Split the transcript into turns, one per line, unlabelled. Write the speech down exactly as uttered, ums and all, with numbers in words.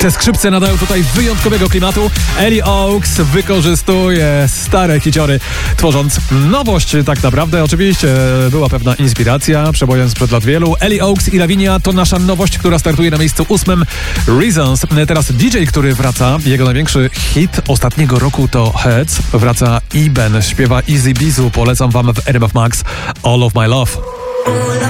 Te skrzypce nadają tutaj wyjątkowego klimatu. Ellie Oaks wykorzystuje stare hiciory, tworząc nowość tak naprawdę. Oczywiście była pewna inspiracja, przebojem sprzed lat wielu. Ellie Oaks i Lavinia to nasza nowość, która startuje na miejscu ósmym. Reasons. Teraz D J, który wraca. Jego największy hit ostatniego roku to Heads. Wraca Iben, śpiewa Easy Bizu. Polecam wam w R M F Max All of My Love.